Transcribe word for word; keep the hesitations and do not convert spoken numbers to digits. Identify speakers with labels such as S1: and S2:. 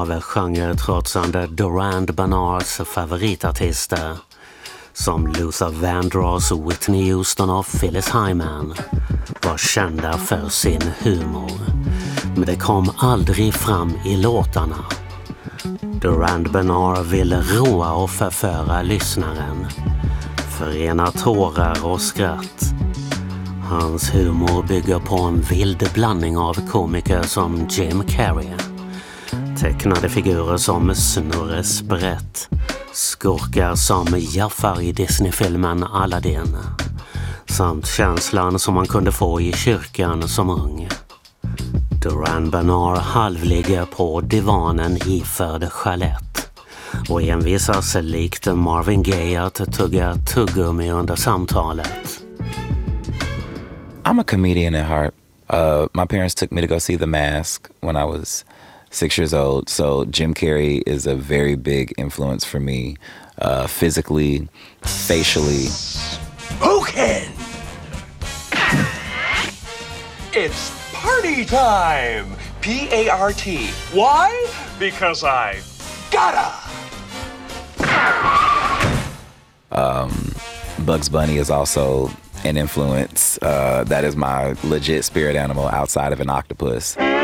S1: av genretrotsande Durand Bernards favoritartister som Luther Vandross, Whitney Houston och Phyllis Hyman var kända för sin humor. Men det kom aldrig fram i låtarna. Durand Bernard ville roa och förföra lyssnaren, förena tårar och skratt. Hans humor bygger på en vild blandning av komiker som Jim Carrey, tecknade figurer som Snurre Sprätt, skurkar som Jafar i Disney-filmen Aladdin, samt känslan som man kunde få i kyrkan som ung. Durand Bernard halvligger på divanen iförd chalett och envisas likt Marvin Gaye att tugga tuggummi under samtalet.
S2: I'm a comedian at heart. Uh, my parents took me to go see The Mask when I was six years old, so Jim Carrey is a very big influence for me, uh, physically, facially.
S3: Spoken! It's party time! P A R T. Why? Because I gotta!
S2: Um, Bugs Bunny is also an influence. Uh, that is my legit spirit animal outside of an octopus.